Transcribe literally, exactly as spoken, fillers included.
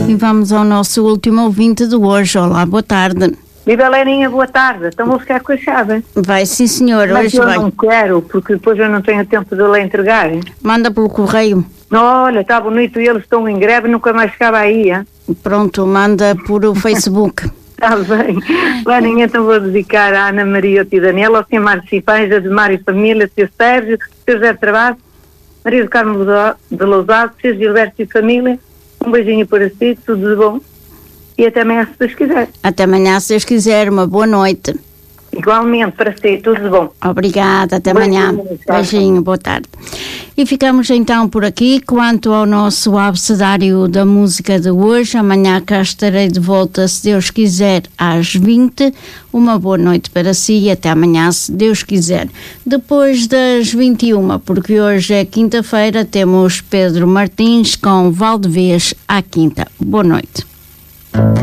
E vamos ao nosso último ouvinte de hoje. Olá, boa tarde. Viva Leninha, boa tarde. Então vou ficar com a chave. Vai, sim senhor. Mas hoje eu vai. não quero, porque depois eu não tenho tempo de lá entregar. Manda pelo correio. Olha, está bonito, eles estão em greve, nunca mais chegava aí, hein? Pronto, manda por o Facebook. Está bem. Leninha, então vou dedicar à Ana Maria, ao tio Daniel, ao senhor Mário Cifães, a de Mário Família, seu Sérgio, seu José Travasso, Maria do Carmo de Lousado, seu Gilberto e família. Um beijinho para si, tudo de bom. E até amanhã, se Deus quiser. Até amanhã, se Deus quiser. Uma boa noite. Igualmente, para si, tudo de bom. Obrigada, até amanhã. Beijinho, Beijinho, boa tarde. E ficamos então por aqui quanto ao nosso abecedário da música de hoje. Amanhã cá estarei de volta, se Deus quiser, às vinte. Uma boa noite para si e até amanhã, se Deus quiser. Depois das vinte e uma, porque hoje é quinta-feira, temos Pedro Martins com Valdevez à quinta. Boa noite.